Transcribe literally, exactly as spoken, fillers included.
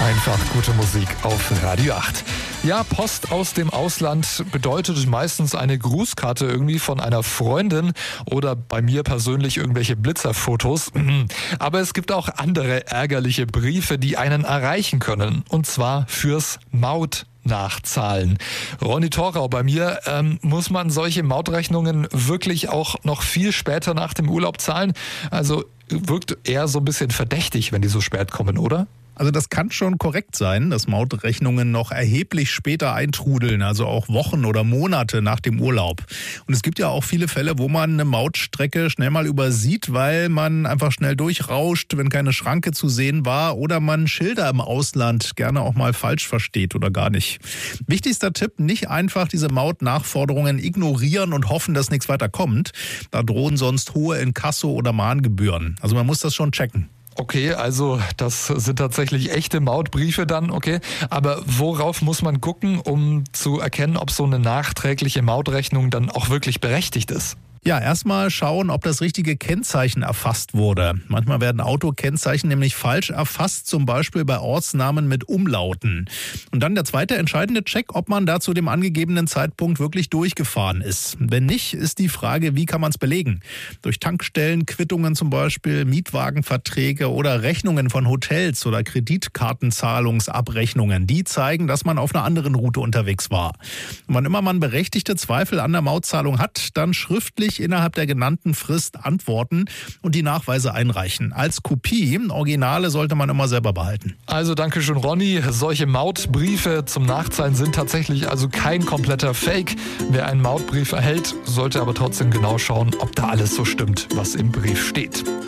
Einfach gute Musik auf Radio acht. Ja, Post aus dem Ausland bedeutet meistens eine Grußkarte irgendwie von einer Freundin oder bei mir persönlich irgendwelche Blitzerfotos. Aber es gibt auch andere ärgerliche Briefe, die einen erreichen können. Und zwar fürs Mautnachzahlen. Ronny Thorau bei mir, ähm, muss man solche Mautrechnungen wirklich auch noch viel später nach dem Urlaub zahlen? Also wirkt eher so ein bisschen verdächtig, wenn die so spät kommen, oder? Also das kann schon korrekt sein, dass Mautrechnungen noch erheblich später eintrudeln, also auch Wochen oder Monate nach dem Urlaub. Und es gibt ja auch viele Fälle, wo man eine Mautstrecke schnell mal übersieht, weil man einfach schnell durchrauscht, wenn keine Schranke zu sehen war oder man Schilder im Ausland gerne auch mal falsch versteht oder gar nicht. Wichtigster Tipp, nicht einfach diese Mautnachforderungen ignorieren und hoffen, dass nichts weiter kommt. Da drohen sonst hohe Inkasso- oder Mahngebühren. Also man muss das schon checken. Okay, also das sind tatsächlich echte Mautbriefe dann, okay. Aber worauf muss man gucken, um zu erkennen, ob so eine nachträgliche Mautrechnung dann auch wirklich berechtigt ist? Ja, erstmal schauen, ob das richtige Kennzeichen erfasst wurde. Manchmal werden Autokennzeichen nämlich falsch erfasst, zum Beispiel bei Ortsnamen mit Umlauten. Und dann der zweite entscheidende Check, ob man da zu dem angegebenen Zeitpunkt wirklich durchgefahren ist. Wenn nicht, ist die Frage, wie kann man es belegen? Durch Tankstellen, Quittungen zum Beispiel, Mietwagenverträge oder Rechnungen von Hotels oder Kreditkartenzahlungsabrechnungen. Die zeigen, dass man auf einer anderen Route unterwegs war. Und wann immer man berechtigte Zweifel an der Mautzahlung hat, dann schriftlich innerhalb der genannten Frist antworten und die Nachweise einreichen. Als Kopie, Originale sollte man immer selber behalten. Also danke schön, Ronny. Solche Mautbriefe zum Nachzahlen sind tatsächlich also kein kompletter Fake. Wer einen Mautbrief erhält, sollte aber trotzdem genau schauen, ob da alles so stimmt, was im Brief steht.